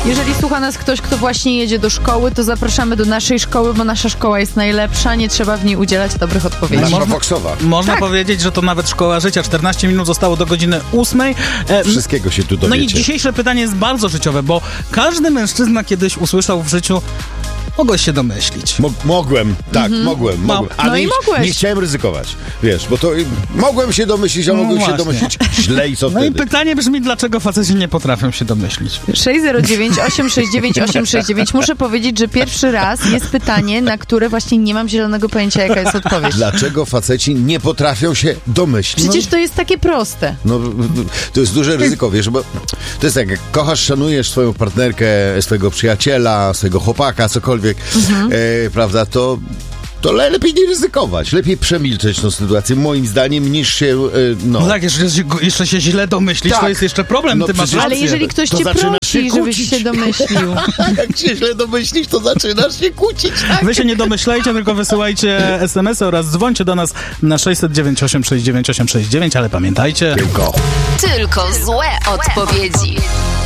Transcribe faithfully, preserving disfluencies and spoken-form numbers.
Jeżeli słucha nas ktoś, kto właśnie jedzie do szkoły, to zapraszamy do naszej szkoły, bo nasza szkoła jest najlepsza, nie trzeba w niej udzielać dobrych odpowiedzi. Nasza Można, Foxowa. można Tak. powiedzieć, że to nawet szkoła życia. czternaście minut zostało do godziny ósmej. E, Wszystkiego się tu dowiecie. No i dzisiejsze pytanie jest bardzo życiowe, bo każdy mężczyzna kiedyś usłyszał w życiu: mogłeś się domyślić. Mo- mogłem, tak, Mhm. mogłem, No. mogłem. No Ale i nie, mogłeś. nie chciałem ryzykować. Wiesz, bo to y, mogłem się domyślić, a No mogłem się właśnie. domyślić źle i co No i wtedy? pytanie brzmi, dlaczego faceci nie potrafią się domyślić? sześć zero dziewięć osiem sześć dziewięć osiem sześć dziewięć. Muszę powiedzieć, że pierwszy raz jest pytanie, na które właśnie nie mam zielonego pojęcia, jaka jest odpowiedź. Dlaczego faceci nie potrafią się domyślić? Przecież to jest takie proste. No, to jest duże ryzyko, wiesz, bo to jest tak, jak kochasz, szanujesz swoją partnerkę, swojego przyjaciela, swojego chłopaka, cokolwiek, Mhm. e, prawda, to to le- lepiej nie ryzykować, lepiej przemilczeć tą sytuację, moim zdaniem, niż się, e, no... No tak, jeszcze, jeszcze się źle domyślić, Tak. to jest jeszcze problem, No ty masz przecież- rację. Ale jeżeli ktoś To cię zaczynasz się prosi, żebyś kłócić. się domyślił. Jak się źle domyślisz, to zaczynasz się kłócić, tak? Wy się nie domyślajcie, tylko wysyłajcie es em esy oraz dzwońcie do nas na sześć zero dziewięć osiem sześć dziewięć osiem sześć dziewięć, ale pamiętajcie... Tylko. Tylko złe odpowiedzi.